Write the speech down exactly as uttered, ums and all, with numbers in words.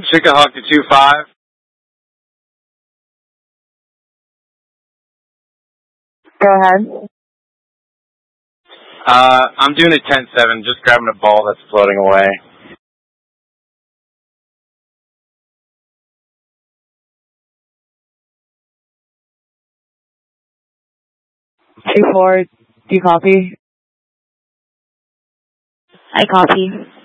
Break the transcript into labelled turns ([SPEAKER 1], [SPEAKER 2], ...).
[SPEAKER 1] Chickahawk to two five.
[SPEAKER 2] Go ahead.
[SPEAKER 1] Uh, I'm doing a ten seven, just grabbing a ball that's floating away.
[SPEAKER 2] two four, do you copy?
[SPEAKER 3] I copy.